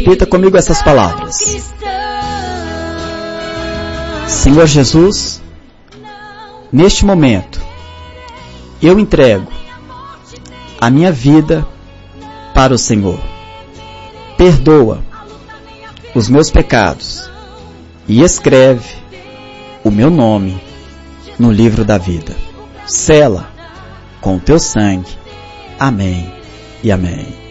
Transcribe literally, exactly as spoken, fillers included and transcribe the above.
Repita comigo essas palavras. Senhor Jesus, neste momento, eu entrego a minha vida para o Senhor. Perdoa os meus pecados e escreve o meu nome no livro da vida. Sela com o teu sangue. Amém e amém.